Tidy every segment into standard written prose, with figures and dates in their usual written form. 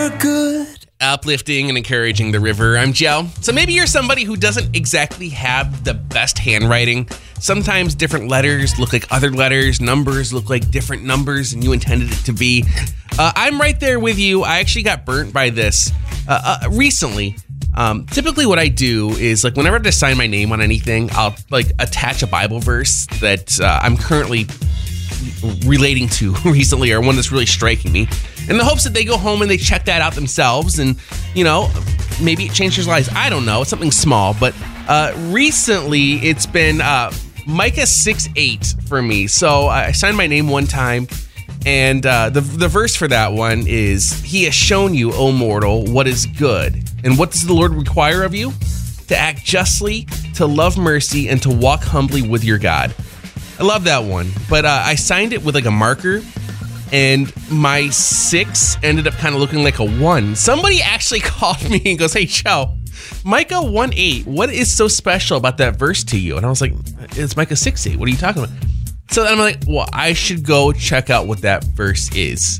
Good. Uplifting and encouraging the river. I'm Joe. So maybe you're somebody who doesn't exactly have the best handwriting. Sometimes different letters look like other letters, numbers look like different numbers than you intended it to be. I'm right there with you. I actually got burnt by this recently. Typically what I do is, like, whenever I have to sign my name on anything, I'll attach a Bible verse that I'm currently relating to recently, or one that's really striking me, in the hopes that they go home and they check that out themselves, and maybe it changed their lives. I don't know. It's something small, but recently it's been Micah 6:8 for me. So I signed my name one time, and the verse for that one is, "He has shown you, O mortal, what is good. And what does the Lord require of you? To act justly, to love mercy, and to walk humbly with your God." I love that one, but I signed it with like a marker, and my 6 ended up kind of looking like a 1. Somebody actually called me and goes, "Hey, Joe, Micah 1:8, what is so special about that verse to you?" And I was like, "It's Micah 6:8. What are you talking about?" So then I'm like, well, I should go check out what that verse is.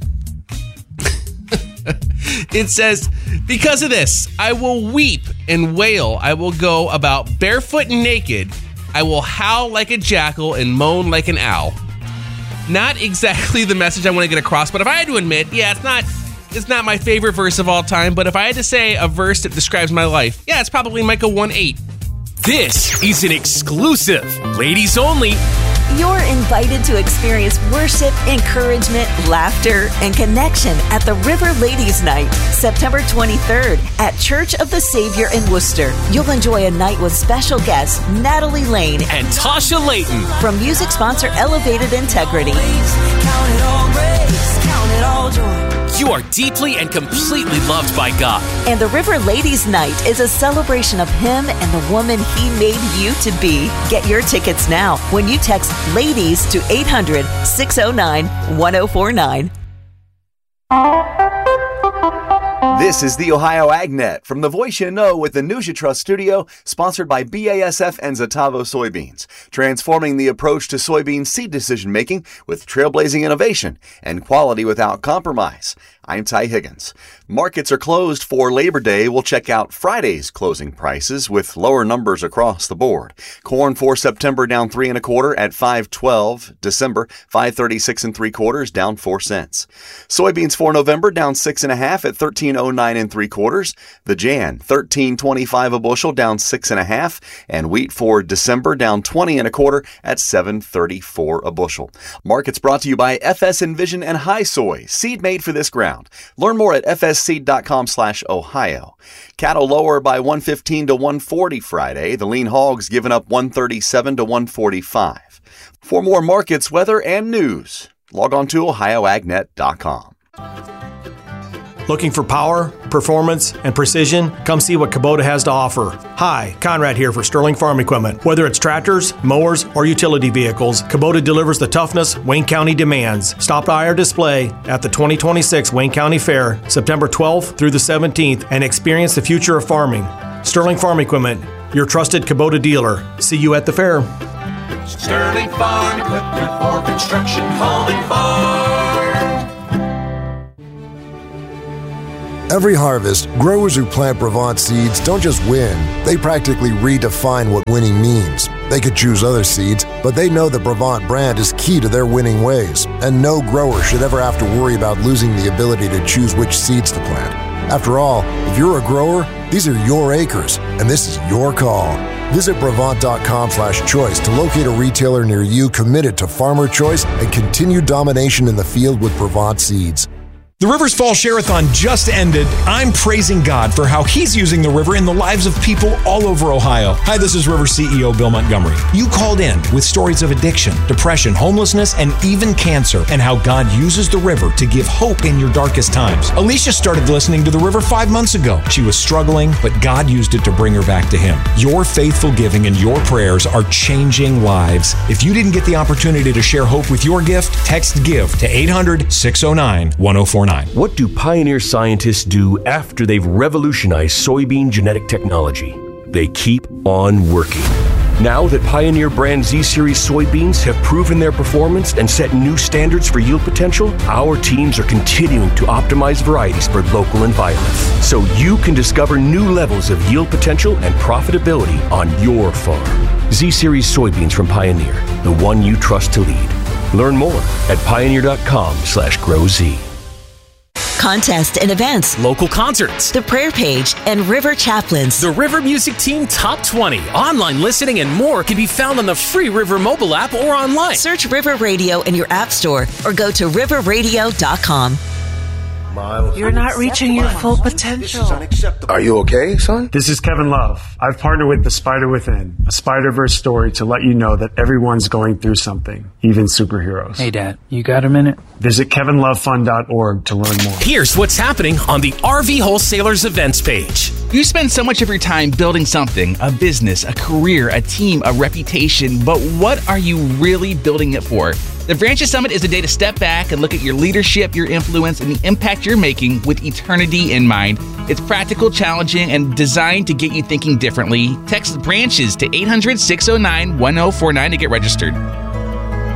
It says, "Because of this, I will weep and wail. I will go about barefoot and naked. I will howl like a jackal and moan like an owl." Not exactly the message I want to get across, but if I had to admit, yeah, it's not my favorite verse of all time, but if I had to say a verse that describes my life, yeah, it's probably Micah 1:8. This is an exclusive, ladies only. You're invited to experience worship, encouragement, laughter, and connection at the River Ladies Night, September 23rd at Church of the Savior in Worcester. You'll enjoy a night with special guests Natalie Lane and Tasha Layton from music sponsor Elevated Integrity. Count it all grace, count it all joy. You are deeply and completely loved by God. And the River Ladies Night is a celebration of Him and the woman He made you to be. Get your tickets now when you text LADIES to 800-609-1049. This is the Ohio AgNet from the voice you know with the News You Trust studio, sponsored by BASF and Zetavo soybeans, transforming the approach to soybean seed decision-making with trailblazing innovation and quality without compromise. I'm Ty Higgins. Markets are closed for Labor Day. We'll check out Friday's closing prices with lower numbers across the board. Corn for September down 3 1/4 at $5.12. December 5.36 3/4 down 4 cents. Soybeans for November down 6 1/2 at 13.09 3/4. The Jan 13.25 a bushel down 6 1/2, and wheat for December down 20 1/4 at 7.34 a bushel. Markets brought to you by FS Envision and High Soy, seed made for this ground. Learn more at fsseed.com/Ohio. Cattle lower by 115 to 140 Friday. The lean hogs given up 137 to 145. For more markets, weather, and news, log on to ohioagnet.com. Looking for power, performance, and precision? Come see what Kubota has to offer. Hi, Conrad here for Sterling Farm Equipment. Whether it's tractors, mowers, or utility vehicles, Kubota delivers the toughness Wayne County demands. Stop by our display at the 2026 Wayne County Fair, September 12th through the 17th, and experience the future of farming. Sterling Farm Equipment, your trusted Kubota dealer. See you at the fair. Sterling Farm Equipment for construction, home, and farm. Every harvest, growers who plant Brevant seeds don't just win, they practically redefine what winning means. They could choose other seeds, but they know the Brevant brand is key to their winning ways, and no grower should ever have to worry about losing the ability to choose which seeds to plant. After all, if you're a grower, these are your acres, and this is your call. Visit Brevant.com/choice to locate a retailer near you committed to farmer choice and continued domination in the field with Brevant seeds. The Rivers Fall Share-a-thon just ended. I'm praising God for how He's using the river in the lives of people all over Ohio. Hi, this is River CEO Bill Montgomery. You called in with stories of addiction, depression, homelessness, and even cancer, and how God uses the river to give hope in your darkest times. Alicia started listening to the river 5 months ago. She was struggling, but God used it to bring her back to Him. Your faithful giving and your prayers are changing lives. If you didn't get the opportunity to share hope with your gift, text GIVE to 800-609-1049. What do pioneer scientists do after they've revolutionized soybean genetic technology? They keep on working. Now that Pioneer brand Z-Series soybeans have proven their performance and set new standards for yield potential, our teams are continuing to optimize varieties for local environments, so you can discover new levels of yield potential and profitability on your farm. Z-Series soybeans from Pioneer, the one you trust to lead. Learn more at pioneer.com/growz. Contests and events, Local concerts. the prayer page, and River Chaplains. The River Music Team Top 20. Online listening and more can be found on the free River mobile app or online. Search River Radio in your app store or go to riverradio.com. You're not reaching your full potential. Are you okay, son? This is Kevin Love. I've partnered with The Spider Within, a Spider-Verse story to let you know that everyone's going through something, even superheroes. Hey, Dad, you got a minute? Visit kevinlovefund.org to learn more. Here's what's happening on the RV Wholesalers events page. You spend so much of your time building something, a business, a career, a team, a reputation, but what are you really building it for? The Branches Summit is a day to step back and look at your leadership, your influence, and the impact you're making with eternity in mind. It's practical, challenging, and designed to get you thinking differently. Text BRANCHES to 800-609-1049 to get registered.